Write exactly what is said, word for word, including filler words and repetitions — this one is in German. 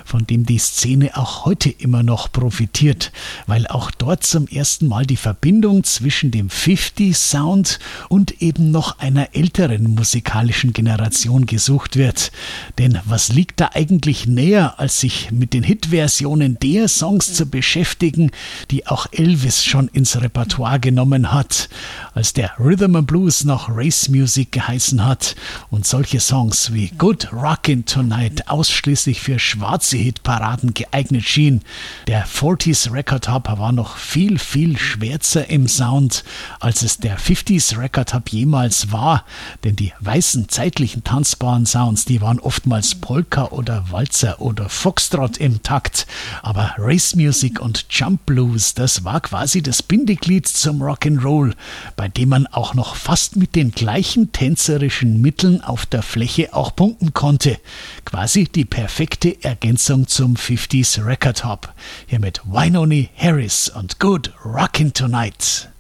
von dem die Szene auch heute immer noch profitiert, weil auch dort zum ersten Mal die Verbindung zwischen dem fünfziger Sound und eben noch einer älteren musikalischen Generation gesucht wird. Denn was liegt da eigentlich näher, als sich mit den Hitversionen der Songs zu beschäftigen, die auch Elvis schon ins Repertoire genommen hat, als der Rhythm and Blues noch Race Music geheißen hat und solche Songs wie Good Rockin' Tonight ausschließlich für schwarze Hitparaden geeignet schien. Der vierziger Record Hub war noch viel, viel schwärzer im Sound, als es der fünfziger Record Hub jemals war, denn die weißen, zeitlichen, tanzbaren Sounds, die waren oftmals Polka oder Walzer oder Foxtrot im Takt, aber Race Music und Jump Blues, das war quasi das Bindeglied zum Rock'n'Roll, bei dem man auch noch fast mit den gleichen tänzerischen Mitteln auf der Fläche auch punkten konnte. Quasi die perfekte Ergänzung zum fünfziger Record Hub. Hier mit Wynonie Harris und Good Rockin' Tonight.